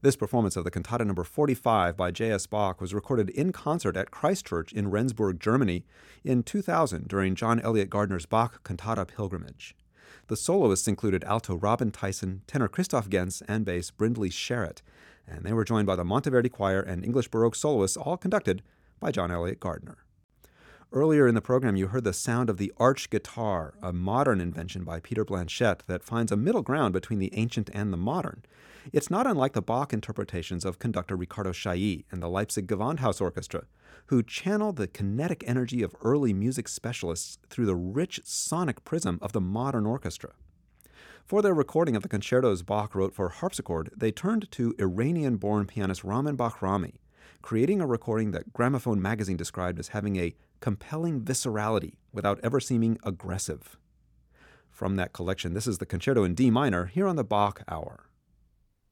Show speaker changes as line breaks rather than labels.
This performance of the Cantata No. 45 by J.S. Bach was recorded in concert at Christ Church in Rendsburg, Germany in 2000 during John Eliot Gardner's Bach Cantata Pilgrimage. The soloists included alto Robin Tyson, tenor Christoph Gens, and bass Brindley Sherritt, and they were joined by the Monteverdi Choir and English Baroque soloists, all conducted by John Eliot Gardner. Earlier in the program, you heard the sound of the arch guitar, a modern invention by Peter Blanchette that finds a middle ground between the ancient and the modern. It's not unlike the Bach interpretations of conductor Ricardo Chailly and the Leipzig Gewandhaus Orchestra, who channeled the kinetic energy of early music specialists through the rich sonic prism of the modern orchestra. For their recording of the concertos Bach wrote for harpsichord, they turned to Iranian-born pianist Ramin Bahrami, creating a recording that Gramophone magazine described as having a compelling viscerality without ever seeming aggressive. From that collection, this is the Concerto in D minor here on the Bach Hour.